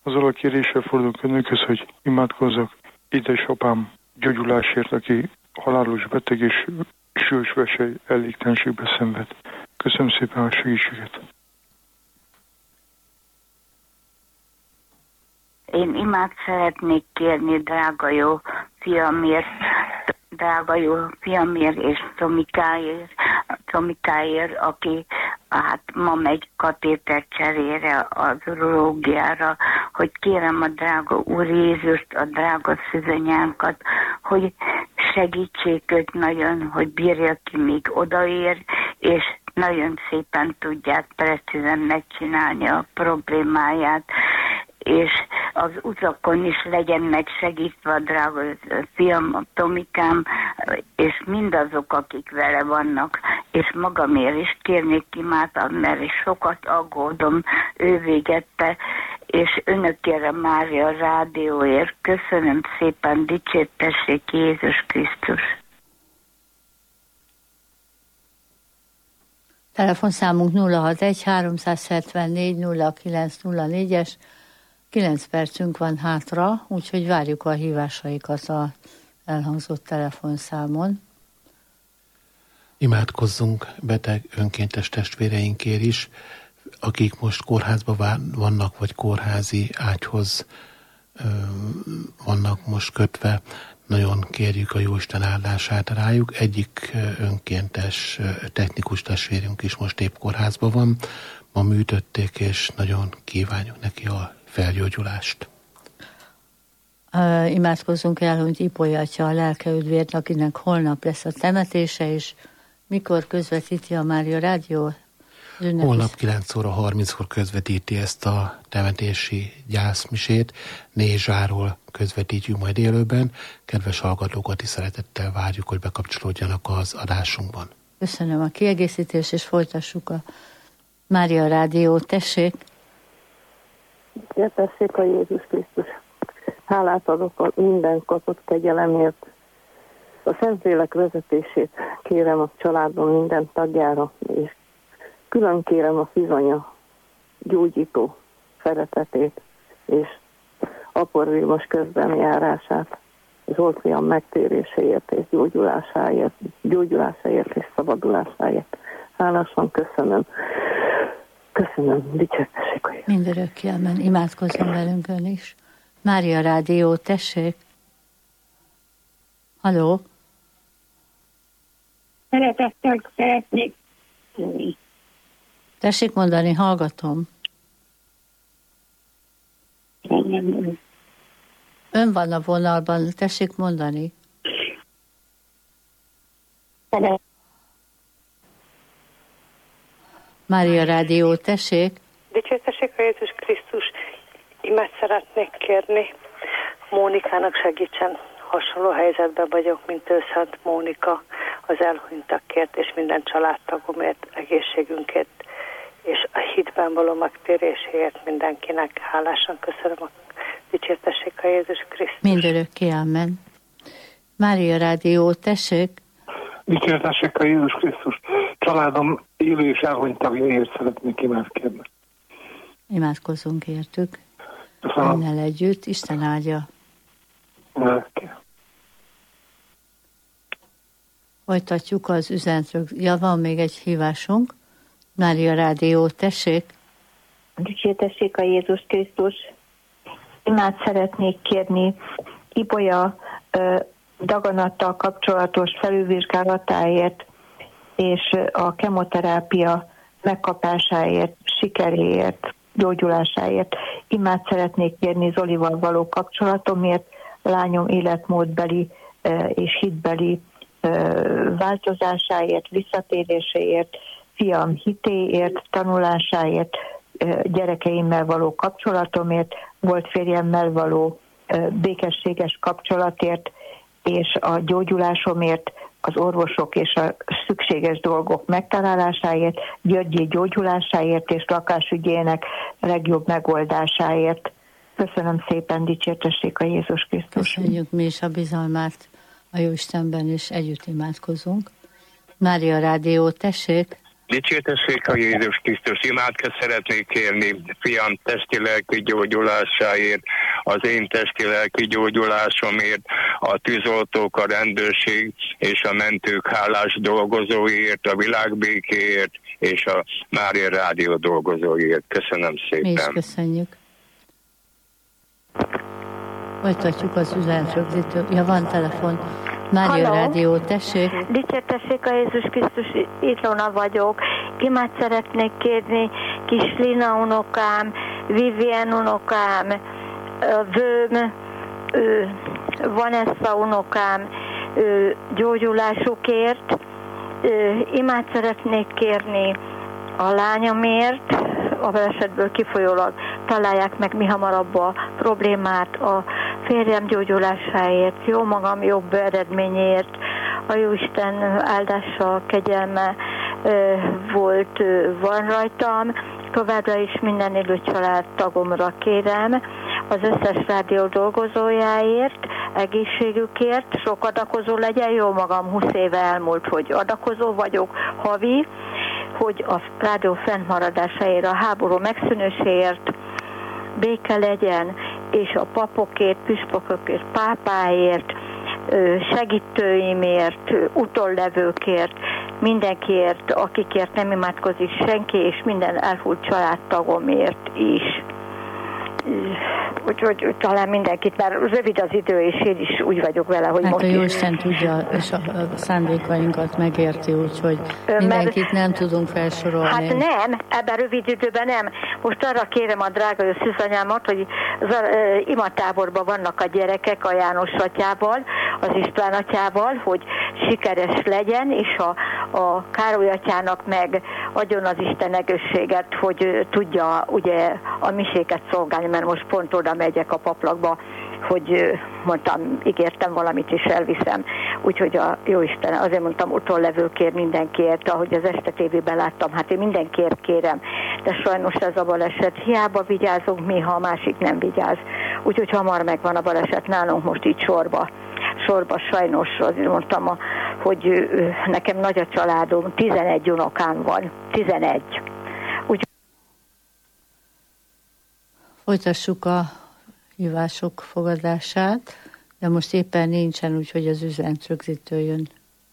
azzal a kéréssel fordulok önökhöz, hogy imádkozzak édesapám gyógyulásért, aki halálos beteg és súlyos vesely elégtelenségbe szenved. Köszönöm szépen a segítséget. Én imád szeretnék kérni drága jó fiamért és Tomikáért, aki hát ma megy katéter cserére az urológiára, hogy kérem a drága Úr Jézust, a drága szűzanyánkat, hogy segítsék őt nagyon, hogy bírja ki, még odaér, és nagyon szépen tudják precízen megcsinálni a problémáját, és az utakon is legyen megsegítve a drága fiam, a Tomikám, és mindazok, akik vele vannak, és magamért is kérnék imádtam, mert sokat aggódom ő végette, és önökért a Mária Rádióért. Köszönöm szépen, dicsértessék Jézus Krisztus! Telefonszámunk 061-374-0904-es, 9 percünk van hátra, úgyhogy várjuk a hívásaikat az elhangzott telefonszámon. Imádkozzunk beteg önkéntes testvéreinkért is, akik most kórházban vannak, vagy kórházi ágyhoz vannak most kötve. Nagyon kérjük a Jóisten áldását rájuk. Egyik önkéntes technikus testvérünk is most épp kórházban van. Ma műtötték, és nagyon kívánjuk neki a felgyógyulást. Imádkozzunk el, hogy Ipolyi atya a lelke üdvért, akinek holnap lesz a temetése, és mikor közvetíti a Mária Rádió? Holnap 9 óra 30-kor közvetíti ezt a temetési gyászmisét. Nézsáról közvetítjük majd élőben. Kedves hallgatókat is szeretettel várjuk, hogy bekapcsolódjanak az adásunkban. Köszönöm a kiegészítést, és folytassuk a Mária Rádiót. Tessék! Tessék a Jézus Krisztus! Hálát adok a minden kapott kegyelemért. A Szentlélek vezetését kérem a családom minden tagjára, és külön kérem a Szűzanya gyógyító szeretetét, és Apor Vilmos közbenjárását, Zsolt fiam megtéréséért és gyógyulásáért és szabadulásáért. Hálásan köszönöm. Köszönöm, dicsértessék a Jézus. Mindörökké, amen. Imádkozzon velünk ön is. Mária Rádió, tessék. Halló? Szeretettel szeretnék szólni. Tessék mondani, hallgatom. Ön van a vonalban, tessék mondani. Mária Rádió, tessék. Dicsértessék a Jézus Krisztus. Imát szeretnék kérni. Mónikának segítsen. Hasonló helyzetben vagyok, mint ő, Szent Mónika, az elhunytakért és minden családtagomért, egészségünkért és a hitben való megtéréséért mindenkinek. Hálásan köszönöm a dicsértessék a Jézus Krisztus. Mindörökké, amen. Mária Rádió, tessék. Dicsértessék a Jézus Krisztus. Családom élő és elhunyt tagjaiért szeretnék imádkozni. Imádkozzunk értük. Önnel együtt. Isten áldja. Folytatjuk az üzenetről. Ja, van még egy hívásunk. Mária Rádió, tessék. Dicsértessék a Jézus Krisztus. Imát szeretnék kérni Ipolya daganattal kapcsolatos felülvizsgálatáért és a kemoterápia megkapásáért, sikeréért, gyógyulásáért. Imát szeretnék kérni Zolival való kapcsolatomért, lányom életmódbeli és hitbeli változásáért, visszatéréséért, fiam hitéért, tanulásáért, gyerekeimmel való kapcsolatomért, volt férjemmel való békességes kapcsolatért, és a gyógyulásomért, az orvosok és a szükséges dolgok megtalálásáért, Györgyi gyógyulásáért és lakásügyének legjobb megoldásáért. Köszönöm szépen, dicsértessék a Jézus Krisztus. Köszönjük mi is a bizalmát a Jóistenben, és együtt imádkozunk. Mária Rádió, tessék! Dicsértessék a Jézus Krisztus, imádkozást szeretnék kérni fiam testi-lelki gyógyulásáért, az én testi-lelki gyógyulásomért, a tűzoltók, a rendőrség és a mentők hálás dolgozóért, a világbékéért és a Mária Rádió dolgozóért. Köszönöm szépen. Mi is köszönjük. Folytatjuk az üzenetrögzítő. Ja, van telefon. Mária Rádió, tessék. Dicsértessék a Jézus Krisztus, Ilona vagyok. Imát szeretnék kérni kis Lina unokám, Vivien unokám, Vőm, Vanessa unokám gyógyulásukért. Imát szeretnék kérni a lányomért, a balesetből kifolyólag találják meg mi hamarabb a problémát, a férjem gyógyulásáért, jó magam jobb eredményért, a Jóisten áldása, kegyelme van rajtam, továbbra is minden élő családtagomra kérem, az összes rádió dolgozójáért, egészségükért, sok adakozó legyen, jó magam 20 éve elmúlt, hogy adakozó vagyok, havi, hogy a rádió fennmaradásáért, a háború megszűnéséért béke legyen, és a papokért, püspökökért, pápáért, segítőimért, utollevőkért, mindenkiért, akikért nem imádkozik senki, és minden elhult családtagomért is. Úgyhogy talán mindenkit, mert rövid az idő, és én is úgy vagyok vele, hogy hát most a Jóisten tudja, és a szándékainkat megérti, úgyhogy mindenkit nem tudunk felsorolni. Hát nem, ebben rövid időben nem. Most arra kérem a drága szűzanyámat, hogy imatáborban vannak a gyerekek a János atyával, az István atyával, hogy sikeres legyen, és a Károly atyának meg adjon az Isten egészséget, hogy tudja ugye a miséket szolgálni, mert most pont oda megyek a paplakba, hogy mondtam, ígértem valamit, és elviszem. Úgyhogy a Jóisten, azért mondtam, utollevőkért mindenkiért, ahogy az Este tévében láttam, hát én mindenkiért kérem, de sajnos ez a baleset, hiába vigyázunk mi, ha a másik nem vigyáz. Úgyhogy hamar megvan a baleset nálunk most így sorba sajnos, azért mondtam, hogy nekem nagy a családom, 11 unokám van, 11. Folytassuk a hívások fogadását, de most éppen nincsen, úgyhogy az üzenetrögzítő jön.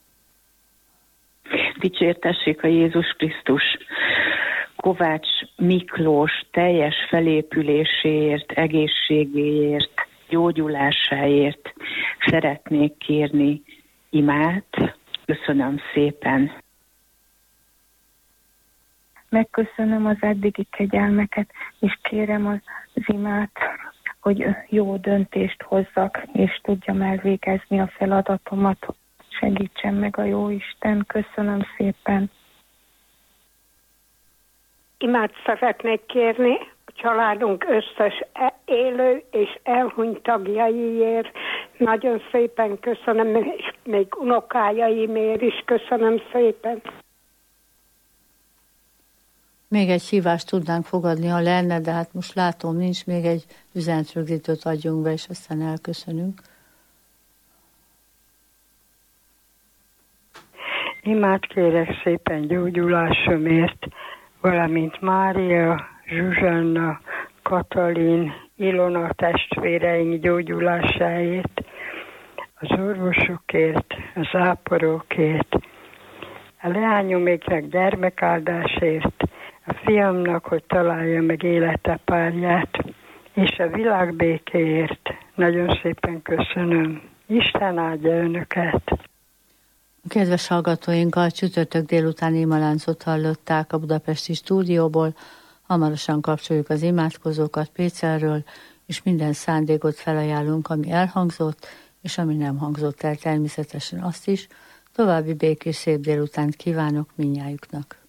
Dicsértessék a Jézus Krisztus! Kovács Miklós teljes felépüléséért, egészségéért, gyógyulásáért szeretnék kérni imát. Köszönöm szépen! Megköszönöm az eddigi kegyelmeket, és kérem az imát, hogy jó döntést hozzak, és tudjam elvégezni a feladatomat. Segítsen meg a Jóisten. Köszönöm szépen. Imát szeretnék kérni a családunk összes élő és elhunyt tagjaiért. Nagyon szépen köszönöm, és még unokájaimért is köszönöm szépen. Még egy hívást tudnánk fogadni, ha lenne, de hát most látom, nincs, még egy üzenetrögzítőt adjunk be, és aztán elköszönünk. Imát kérek szépen gyógyulásomért, valamint Mária, Zsuzsanna, Katalin, Ilona testvéreink gyógyulásáért, az orvosokért, az ápolókért, a leányoméknek gyermekáldásért, a fiamnak, hogy találja meg élete párját, és a világbékéért. Nagyon szépen köszönöm. Isten áldja önöket! A kedves hallgatóinkkal csütörtök délutáni imaláncot hallották a budapesti stúdióból. Hamarosan kapcsoljuk az imádkozókat Pécelről, és minden szándékot felajánlunk, ami elhangzott, és ami nem hangzott el, természetesen azt is. További békés szép délutánt kívánok mindnyájuknak.